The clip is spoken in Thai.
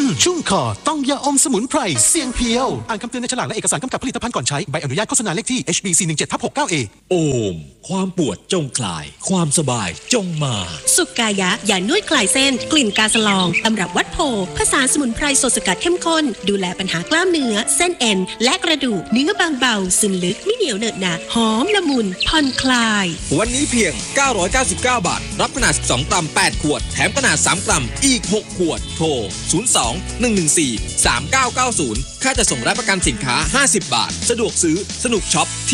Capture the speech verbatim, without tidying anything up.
ชุ่มคอต้องยาอมสมุนไพรเสียงเพียวอ่านคำเตือนในฉลากและเอกสารกำกับผลิตภัณฑ์ก่อนใช้ใบอนุญาตโฆษณาเลขที่ เอช บี สี่ หนึ่ง เจ็ด หกเก้า เอโอมความปวดจงคลายความสบายจงมาสุกายะยานวดคลายเส้นกลิ่นกาสลองตำรับวัดโพผสานสมุนไพรสดสกัดเข้มข้นดูแลปัญหากล้ามเนื้อเส้นเอ็นและกระดูกเนื้อบางเบาซึมลึกไม่เหนียวเหนอะหนะหอมละมุนผ่อนคลายวันนี้เพียงเก้าร้อยเก้าสิบเก้าบาทรับขนาดสิบสองกรัมแปดขวดแถมขนาดสามกรัมอีกหกขวดโทรศูนย์ สอง หนึ่ง หนึ่ง สี่ สาม เก้า เก้า ศูนย์ค่าจะส่งและประกันสินค้าห้าสิบบาทสะดวกซื้อสนุกช็อปที่